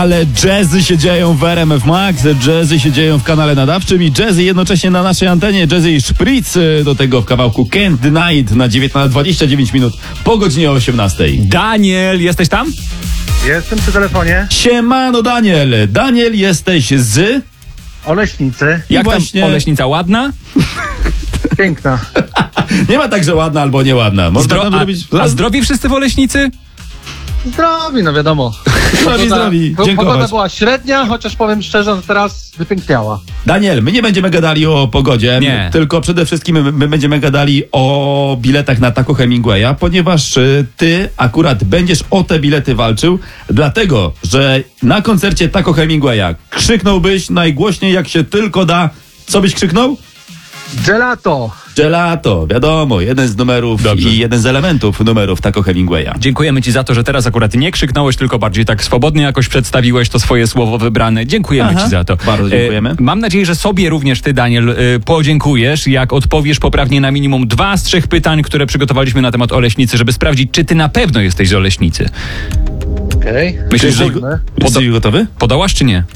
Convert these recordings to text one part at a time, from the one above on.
ale jazzy się dzieją w RMF Max, jazzy się dzieją w kanale nadawczym i jazzy jednocześnie na naszej antenie, jazzy i szpric do tego w kawałku Can't Deny It na 29 minut po godzinie 18. Daniel, jesteś tam? Jestem przy telefonie. Siemano Daniel, Daniel jesteś z... Oleśnicy. Jak właśnie- tam Oleśnica ładna? Piękna. Nie ma tak, że ładna albo nieładna. Można tam zrobić... A zdrowi wszyscy w Oleśnicy? Zdrowi, no wiadomo. Zdrowi. Pogoda Dziękować. była średnia, chociaż powiem szczerze, że teraz wypiękniała. Daniel, my nie będziemy gadali o pogodzie, Nie. tylko przede wszystkim my będziemy gadali o biletach na Taco Hemingwaya, ponieważ ty akurat będziesz o te bilety walczył, dlatego, że na koncercie Taco Hemingwaya krzyknąłbyś najgłośniej jak się tylko da. Co byś krzyknął? Gelato. Gelato, wiadomo, jeden z numerów Dobrze. i jeden z elementów numerów Taco Hemingwaya. Dziękujemy ci za to, że teraz akurat nie krzyknąłeś, tylko bardziej tak swobodnie jakoś przedstawiłeś to swoje słowo wybrane. Dziękujemy ci za to. Bardzo dziękujemy. Mam nadzieję, że sobie również ty, Daniel, podziękujesz, jak odpowiesz poprawnie na minimum 2 z 3 pytań, które przygotowaliśmy na temat Oleśnicy, żeby sprawdzić, czy ty na pewno jesteś z Oleśnicy. Okej. Myślisz, że Jesteś gotowy? podołasz czy nie?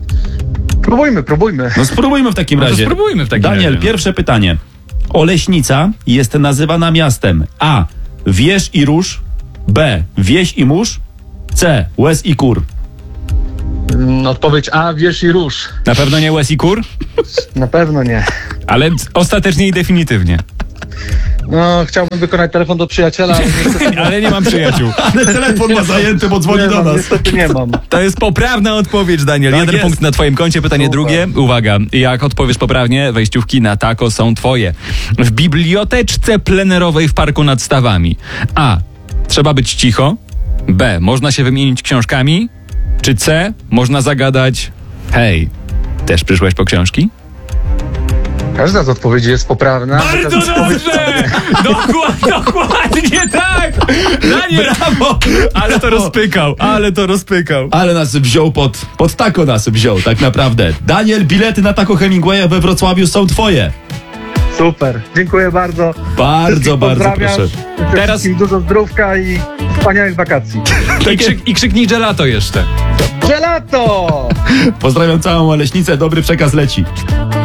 Próbujmy. No spróbujmy w takim No to razie. spróbujmy w takim Daniel, razie. pierwsze pytanie. Oleśnica jest nazywana miastem A. Wież i róż, B. Wieś i mórz, C. Łez i kur. Odpowiedź A, wież i róż. Na pewno nie Łez i Kur, Na pewno nie. ale ostatecznie i definitywnie. No, chciałbym wykonać telefon do przyjaciela, ale niestety Ale nie mam przyjaciół. Ale telefon ma zajęty, bo dzwoni nie do mam, nas. niestety nie mam. To jest poprawna odpowiedź, Daniel. Tak Jeden jest. punkt na twoim koncie, pytanie Super. drugie. Uwaga, jak odpowiesz poprawnie, wejściówki na Taco są twoje. W biblioteczce plenerowej w parku nad Stawami. A. Trzeba być cicho. B. Można się wymienić książkami. Czy C. Można zagadać: hej, też przyszłeś po książki? Każda z odpowiedzi jest poprawna. Bardzo dobrze! Dokładnie tak! Daniel! Brawo! Ale to rozpykał. Ale nas wziął pod Taco nas wziął, tak naprawdę. Daniel, bilety na Taco Hemingwaya we Wrocławiu są twoje. Super. Dziękuję bardzo. Bardzo, Wszystkich bardzo pozdrawiam. proszę. Życzę Teraz- wszystkim dużo zdrówka i wspaniałych wakacji. I krzyknij gelato jeszcze. Gelato! Pozdrawiam całą Oleśnicę, dobry przekaz leci.